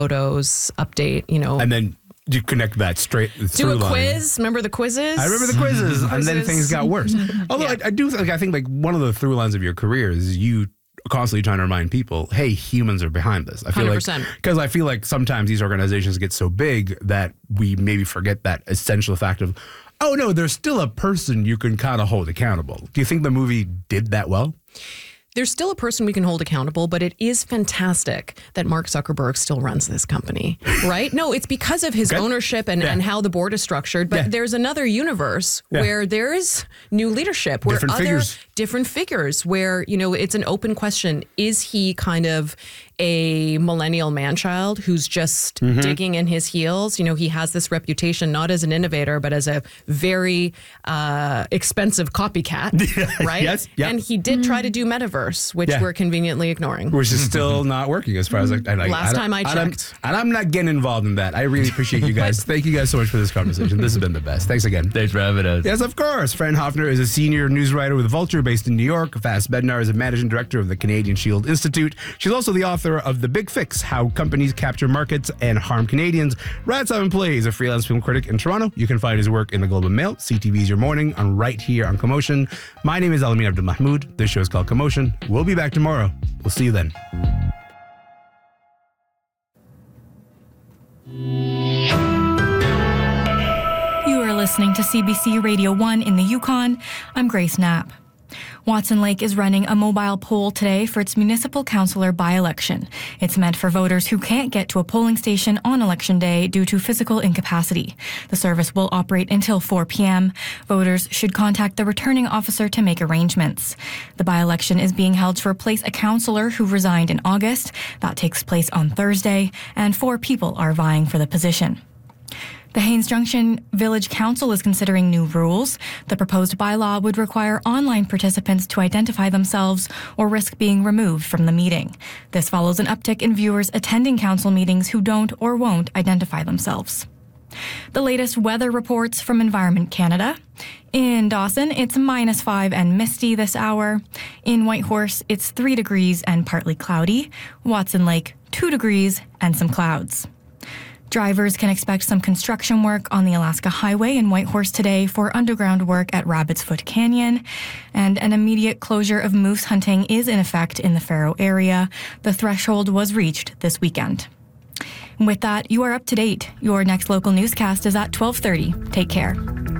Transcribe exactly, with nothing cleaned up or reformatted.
photos, update, you know. And then you connect that straight Do through a line. quiz. Remember the quizzes? I remember the quizzes, and then Quizzes. things got worse. Although Yeah. I, I do, like, I think like one of the through lines of your career is you constantly trying to remind people, hey, humans are behind this. I feel one hundred like percent. because I feel like sometimes these organizations get so big that we maybe forget that essential fact of, oh no, there's still a person you can kind of hold accountable. Do you think the movie did that well? There's still a person we can hold accountable, but it is fantastic that Mark Zuckerberg still runs this company, right? No, it's because of his Okay. ownership and, Yeah. and how the board is structured. But Yeah. there's another universe Yeah. where there's new leadership, where Different other figures. different figures, where, you know, it's an open question. Is he kind of a millennial man-child who's just Mm-hmm. digging in his heels? You know, he has this reputation not as an innovator, but as a very uh, expensive copycat, right? Yes, yeah. And he did try to do metaverse, which Yeah. we're conveniently ignoring. Which is still not working as far as like, and I, Last I time I and I'm- checked. and I'm not getting involved in that. I really appreciate you guys. Thank you guys so much for this conversation. This has been the best. Thanks again. Thanks for having us. Yes, of course. Fran Hoffner is a senior news writer with Vulture based in New York. Fast Bednar is a managing director of the Canadian Shield Institute. She's also the author of The Big Fix, How Companies Capture Markets and Harm Canadians. Rad Simon Play is a freelance film critic in Toronto. You can find his work in the Globe and Mail, C T V's Your Morning, and right here on Commotion. My name is Alamin Abdul Mahmoud. This show is called Commotion. We'll be back tomorrow. We'll see you then. You are listening to C B C Radio one in the Yukon. I'm Grace Knapp. Watson Lake is running a mobile poll today for its municipal councillor by-election. It's meant for voters who can't get to a polling station on election day due to physical incapacity. The service will operate until four p.m. Voters should contact the returning officer to make arrangements. The by-election is being held to replace a councillor who resigned in August. That takes place on Thursday, and four people are vying for the position. The Haines Junction Village Council is considering new rules. The proposed bylaw would require online participants to identify themselves or risk being removed from the meeting. This follows an uptick in viewers attending council meetings who don't or won't identify themselves. The latest weather reports from Environment Canada. In Dawson, it's minus five and misty this hour. In Whitehorse, it's three degrees and partly cloudy. Watson Lake, two degrees and some clouds. Drivers can expect some construction work on the Alaska Highway in Whitehorse today for underground work at Rabbit's Foot Canyon, and an immediate closure of moose hunting is in effect in the Faro area. The threshold was reached this weekend. With that, you are up to date. Your next local newscast is at twelve thirty. Take care.